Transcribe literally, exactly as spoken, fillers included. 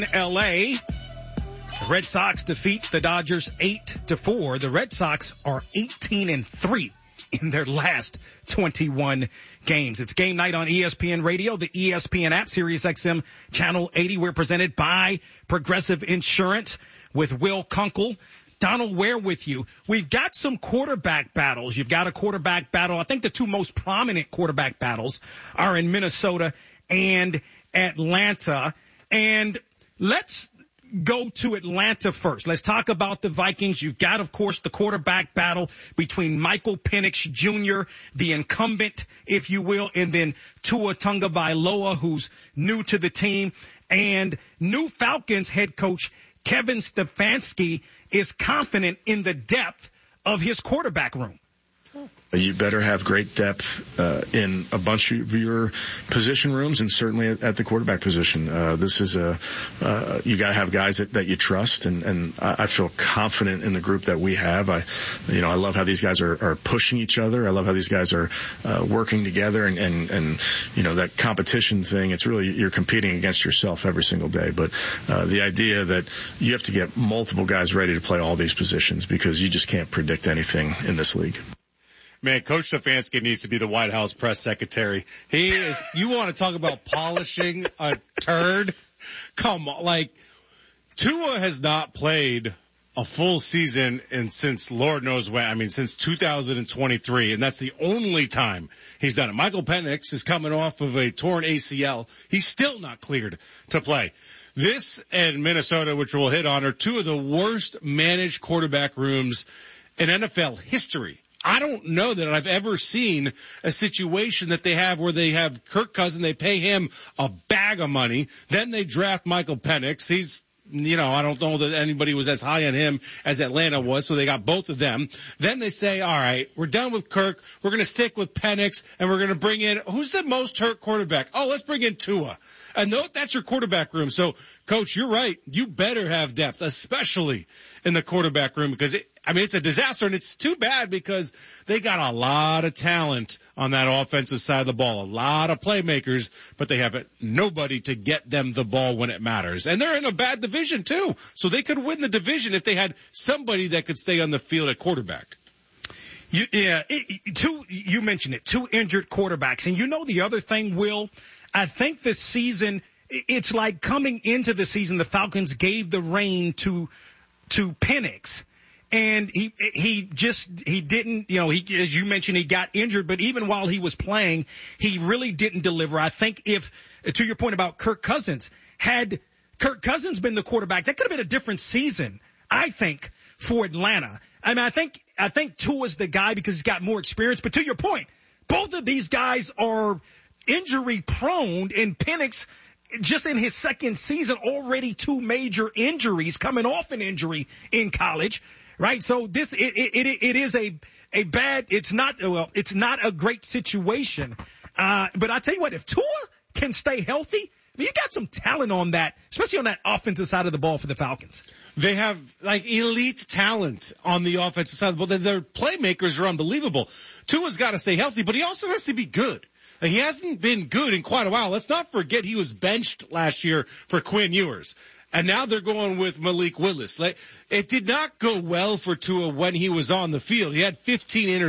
L A, the Red Sox defeat the Dodgers eight to four. The Red Sox are eighteen and three in their last twenty-one games. It's game night on E S P N Radio, the E S P N app, Sirius X M Channel eighty. We're presented by Progressive Insurance with Will Kunkel. Donald Ware with you. We've got some quarterback battles. You've got a quarterback battle. I think the two most prominent quarterback battles are in Minnesota and Atlanta. And let's go to Atlanta first. Let's talk about the Vikings. You've got, of course, the quarterback battle between Michael Penix Junior, the incumbent, if you will, and then Tua Tagovailoa, who's new to the team. And new Falcons head coach Kevin Stefanski is confident in the depth of his quarterback room. You better have great depth uh, in a bunch of your position rooms, and certainly at, at the quarterback position. Uh, this is a uh, you got to have guys that, that you trust, and, and I feel confident in the group that we have. I, you know, I love how these guys are, are pushing each other. I love how these guys are uh, working together, and, and and you know that competition thing. It's really you're competing against yourself every single day. But uh, the idea that you have to get multiple guys ready to play all these positions because you just can't predict anything in this league. Man, Coach Stefanski needs to be the White House press secretary. He is, you want to talk about polishing a turd? Come on, like, Tua has not played a full season and since Lord knows when, I mean, since two thousand twenty-three, and that's the only time he's done it. Michael Penix is coming off of a torn A C L. He's still not cleared to play. This and Minnesota, which we'll hit on, are two of the worst managed quarterback rooms in N F L history. I don't know that I've ever seen a situation that they have where they have Kirk Cousins, they pay him a bag of money, then they draft Michael Penix. He's, you know, I don't know that anybody was as high on him as Atlanta was, so they got both of them. Then they say, all right, we're done with Kirk, we're going to stick with Penix, and we're going to bring in, who's the most hurt quarterback? Oh, let's bring in Tua. And that's your quarterback room. So, Coach, you're right. You better have depth, especially in the quarterback room, because, it, I mean, it's a disaster, and it's too bad because they got a lot of talent on that offensive side of the ball, a lot of playmakers, but they have nobody to get them the ball when it matters. And they're in a bad division, too, so they could win the division if they had somebody that could stay on the field at quarterback. You, yeah, it, it, two, you mentioned it, two injured quarterbacks. And you know the other thing, Will, I think this season, it's like coming into the season, the Falcons gave the reign to, to Penix. And he, he just, he didn't, you know, he, as you mentioned, he got injured, but even while he was playing, he really didn't deliver. I think if, to your point about Kirk Cousins, had Kirk Cousins been the quarterback, that could have been a different season, I think, for Atlanta. I mean, I think, I think Tua's the guy because he's got more experience, but to your point, both of these guys are injury prone, and Penix, just in his second season, already two major injuries, coming off an injury in college, right? So this, it, it, it, it is a, a bad, it's not, well, it's not a great situation. Uh, but I tell you what, if Tua can stay healthy, I mean, you got some talent on that, especially on that offensive side of the ball for the Falcons. They have, like, elite talent on the offensive side of the ball. Their playmakers are unbelievable. Tua's got to stay healthy, but he also has to be good. He hasn't been good in quite a while. Let's not forget he was benched last year for Quinn Ewers. And now they're going with Malik Willis. Like, it did not go well for Tua when he was on the field. He had fifteen interceptions.